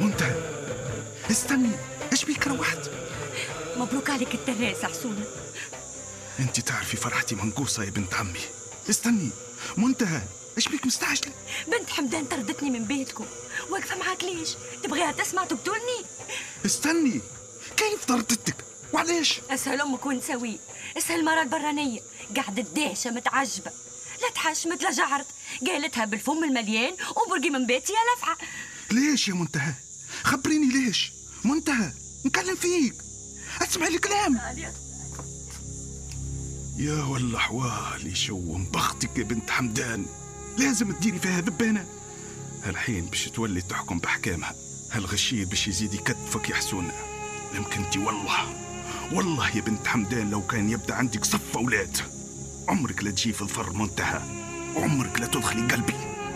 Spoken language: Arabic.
منتهى استني، ايش بيك روحت؟ مبروك عليك التراس حسونة. انت تعرفي فرحتي منقوصة يا بنت عمي. استني منتهى، ايش بيك مستعجلة؟ بنت حمدان طردتني من بيتكم، واقفة معاك ليش؟ تبغيها تسمع تقتلني؟ استني، كيف طردتك وعليش؟ اسهل امك ونسوي، اسهل المرة البرانية قاعدة دهشة متعجبة، لا تحشمت لا جعرت، قالتها بالفم المليان وبرقي من بيتي يا لفعة. ليش يا منتهى؟ خبريني ليش؟ منتهى نكلم فيك، اسمع الكلام. يا والله حوالي شو مبختك يا بنت حمدان، لازم تديري فيها ذبانة. هالحين باش تولي تحكم بأحكامها، هالغشير باش يزيد يكتفك يا حسونة. يمكن والله يا بنت حمدان لو كان يبدأ عندك صف أولاد عمرك لا تجي في الفر منتهى، وعمرك لا تدخلي قلبي.